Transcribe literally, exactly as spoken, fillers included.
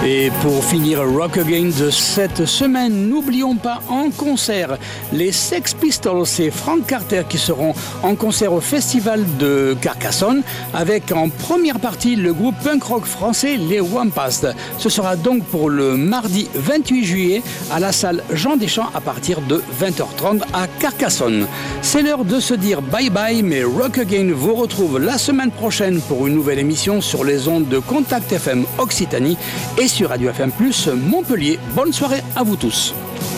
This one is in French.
Et pour finir Rock Again de cette semaine, n'oublions pas en concert les Sex Pistols et Frank Carter qui seront en concert au festival de Carcassonne avec en première partie le groupe punk rock français les Wampas. Ce sera donc pour le mardi vingt-huit juillet à la salle Jean Deschamps à partir de vingt heures trente à Carcassonne. C'est l'heure de se dire bye bye, mais Rock Again vous retrouve la semaine prochaine pour une nouvelle émission sur les ondes de Contact F M Occitanie et sur Radio F M plus Montpellier. Bonne soirée à vous tous.